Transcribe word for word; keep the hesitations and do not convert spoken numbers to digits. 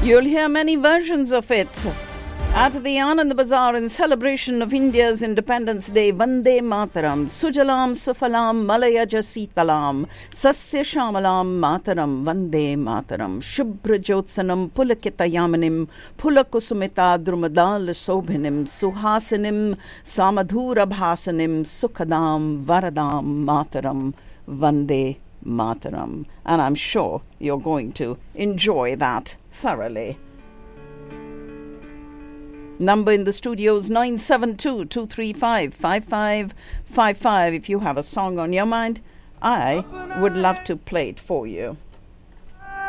You'll hear many versions of it at the Anand Bazaar in celebration of India's Independence Day. Vande Mataram, Sujalam Sufalam Malayaja Sitalam, Sasya Shamalam Mataram, Vande Mataram, Shubhra Jyotsanam Pulakita Yamanim, Pulakusumita Drumadal Sobhinim, Suhasinim, Samadhura Bhasanim, Sukhadam, Varadam Mataram, Vande Mataram. And I'm sure you're going to enjoy that thoroughly. Number in the studio is nine seven two, two three five, five five five five. If you have a song on your mind, I would love to play it for you.